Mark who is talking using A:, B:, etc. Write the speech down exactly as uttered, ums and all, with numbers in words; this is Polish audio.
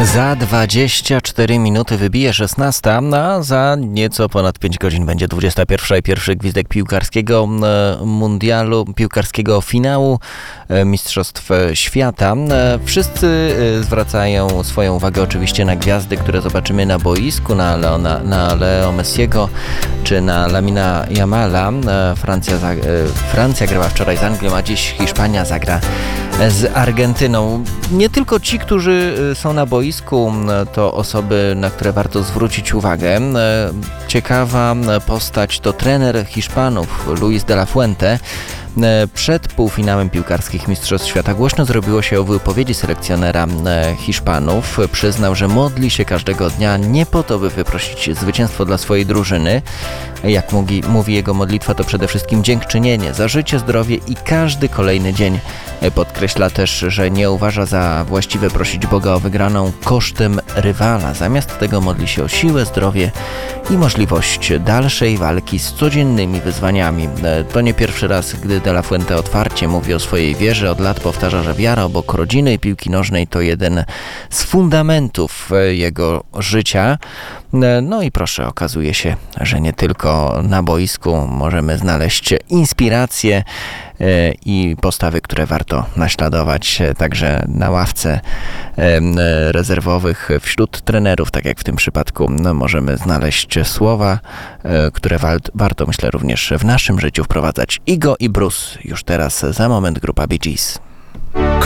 A: Za dwadzieścia cztery minuty wybije szesnasta, a za nieco ponad pięć godzin będzie dwudziesta pierwsza i pierwszy gwizdek piłkarskiego mundialu, piłkarskiego finału Mistrzostw Świata. Wszyscy zwracają swoją uwagę oczywiście na gwiazdy, które zobaczymy na boisku, na, Leona, na Leo Messiego czy na Lamina Yamala. Francja, Francja grała wczoraj z Anglią, a dziś Hiszpania zagra z Argentyną. Nie tylko ci, którzy są na boisku, to osoby, na które warto zwrócić uwagę. Ciekawa postać to trener Hiszpanów, Luis de la Fuente. Przed półfinałem piłkarskich Mistrzostw Świata głośno zrobiło się o wypowiedzi selekcjonera Hiszpanów. Przyznał, że modli się każdego dnia nie po to, by wyprosić zwycięstwo dla swojej drużyny. Jak mówi, mówi jego modlitwa, to przede wszystkim dziękczynienie za życie, zdrowie i każdy kolejny dzień. Podkreśla też, że nie uważa za właściwe prosić Boga o wygraną kosztem rywala. Zamiast tego modli się o siłę, zdrowie i możliwość dalszej walki z codziennymi wyzwaniami. To nie pierwszy raz, gdy de la Fuente otwarcie mówi o swojej wierze. Od lat powtarza, że wiara obok rodziny i piłki nożnej to jeden z fundamentów jego życia. No i proszę, okazuje się, że nie tylko na boisku możemy znaleźć inspiracje i postawy, które warto naśladować także na ławce rezerwowych wśród trenerów, tak jak w tym przypadku no, możemy znaleźć słowa, które warto, myślę, również w naszym życiu wprowadzać. Igo i Bruce, już teraz za moment grupa Bee Gees.